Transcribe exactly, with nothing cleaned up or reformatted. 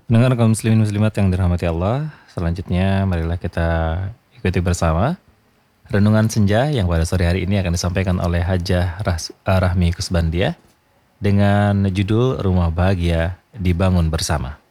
Pendengar kaum muslimin muslimat yang dirahmati Allah, selanjutnya marilah kita ikuti bersama renungan senja yang pada sore hari ini akan disampaikan oleh Hajah Ras- eh, Rahmi Kusbandia dengan judul Rumah Bahagia Dibangun Bersama.